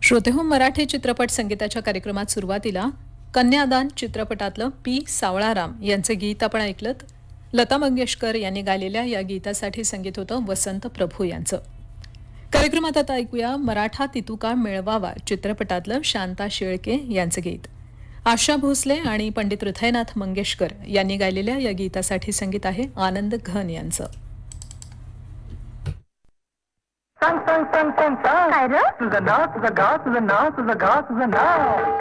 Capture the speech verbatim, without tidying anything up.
श्रोतेहो, मराठी चित्रपट संगीताच्या कार्यक्रमात सुरुवातीला कन्यादान चित्रपटातलं पी सावळाराम यांचे गीत आपण ऐकलं. लता मंगेशकर यांनी गायलेल्या या गीतासाठी संगीत होतं वसंत प्रभू यांचं. कार्यक्रमात आता ऐकूया मराठा तितुका मिळवावा चित्रपटातलं शांता शेळके यांचं गीत. आशा भोसले आणि पंडित हृदयनाथ मंगेशकर यांनी गायलेल्या या गीतासाठी संगीत आहे आनंद घन यांचं. Sang sang sang sang sang. काय रे? तुझं नाव तुझं गाव तुझं नाव तुझं गाव तुझं नाव